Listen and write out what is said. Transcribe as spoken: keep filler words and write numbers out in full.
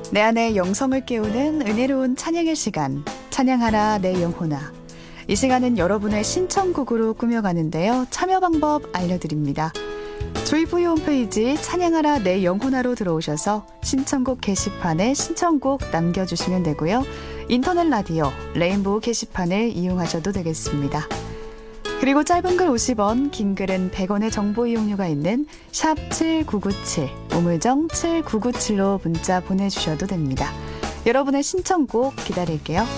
내 안에 영성을 깨우는 은혜로운 찬양의 시간, 찬양하라 내 영혼아. 이 시간은 여러분의 신청곡으로 꾸며가는데요. 참여 방법 알려드립니다. 조이브이 홈페이지 찬양하라 내 영혼아로 들어오셔서 신청곡 게시판에 신청곡 남겨주시면 되고요. 인터넷 라디오 레인보우 게시판을 이용하셔도 되겠습니다. 그리고 짧은 글 오십 원, 긴 글은 백 원의 정보 이용료가 있는 샵 칠구구칠, 우물정 칠구구칠로 문자 보내주셔도 됩니다. 여러분의 신청곡 기다릴게요.